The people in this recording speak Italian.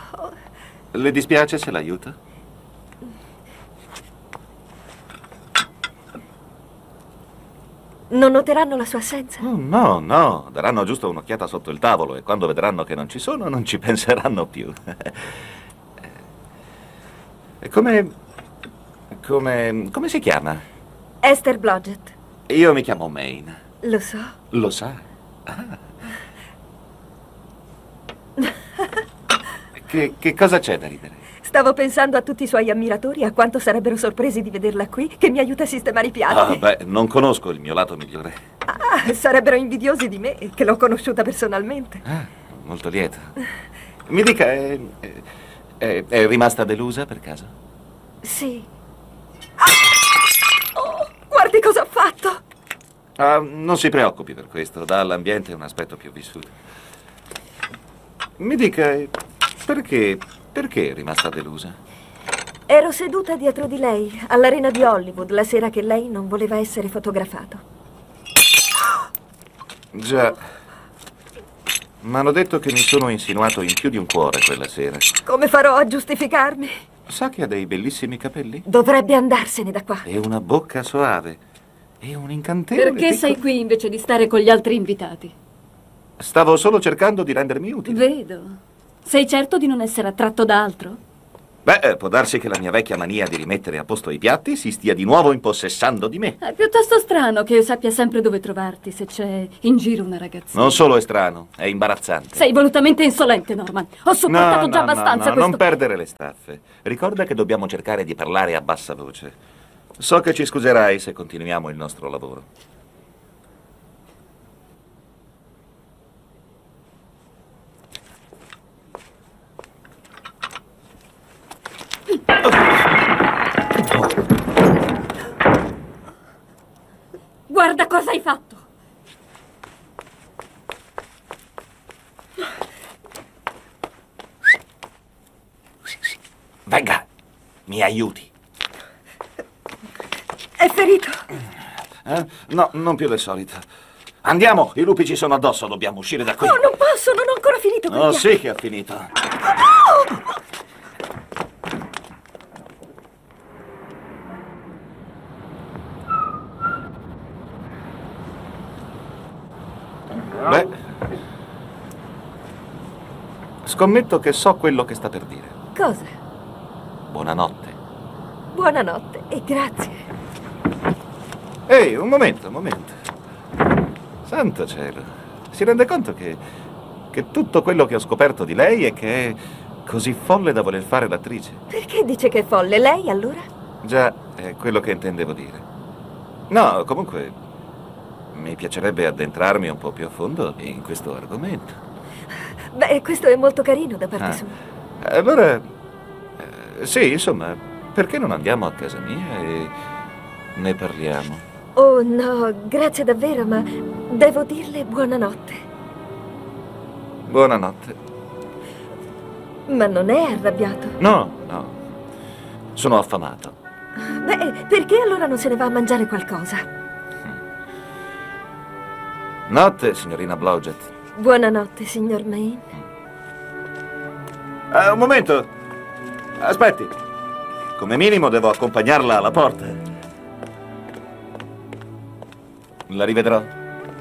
Le dispiace se l'aiuto? Non noteranno la sua assenza? Oh, no, no, daranno giusto un'occhiata sotto il tavolo e quando vedranno che non ci sono non ci penseranno più. E come si chiama? Esther Blodgett. Io mi chiamo Maine. Lo so. Lo sa? Ah. Che cosa c'è da ridere? Stavo pensando a tutti i suoi ammiratori, a quanto sarebbero sorpresi di vederla qui, che mi aiuta a sistemare i piatti. Ah, beh, non conosco il mio lato migliore. Ah, sarebbero invidiosi di me, che l'ho conosciuta personalmente. Ah, molto lieto. Mi dica, è rimasta delusa per caso? Sì. Oh, guardi cosa ho fatto! Ah, non si preoccupi per questo, dà all'ambiente un aspetto più vissuto. Mi dica, perché è rimasta delusa? Ero seduta dietro di lei, all'Arena di Hollywood, la sera che lei non voleva essere fotografato. Già. M'hanno detto che mi sono insinuato in più di un cuore quella sera. Come farò a giustificarmi? Sa che ha dei bellissimi capelli? Dovrebbe andarsene da qua. E una bocca soave. E un incantevole Perché sei qui invece di stare con gli altri invitati? Stavo solo cercando di rendermi utile. Vedo. Sei certo di non essere attratto da altro? Beh, può darsi che la mia vecchia mania di rimettere a posto i piatti si stia di nuovo impossessando di me. È piuttosto strano che io sappia sempre dove trovarti se c'è in giro una ragazzina. Non solo è strano, è imbarazzante. Sei volutamente insolente, Norman. Ho sopportato già abbastanza questo... non perdere le staffe. Ricorda che dobbiamo cercare di parlare a bassa voce. So che ci scuserai se continuiamo il nostro lavoro. Guarda cosa hai fatto! Venga, mi aiuti. È ferito. No, non più del solito. Andiamo, i lupi ci sono addosso, dobbiamo uscire da qui. Oh, non posso, non ho ancora finito. Oh, sì che ha finito. Beh, scommetto che so quello che sta per dire. Cosa? Buonanotte. Buonanotte e grazie. Ehi, un momento. Santo cielo. Si rende conto che tutto quello che ho scoperto di lei è che è così folle da voler fare l'attrice? Perché dice che è folle? Lei allora? Già, è quello che intendevo dire. No, comunque, mi piacerebbe addentrarmi un po' più a fondo in questo argomento. Beh, questo è molto carino da parte sua. Allora, sì, insomma, perché non andiamo a casa mia e ne parliamo? Oh no, grazie davvero, ma devo dirle buonanotte. Buonanotte. Ma non è arrabbiato? No, sono affamato. Beh, perché allora non se ne va a mangiare qualcosa? Notte, signorina Blodgett. Buonanotte, signor Maine. Un momento. Aspetti. Come minimo devo accompagnarla alla porta. La rivedrò.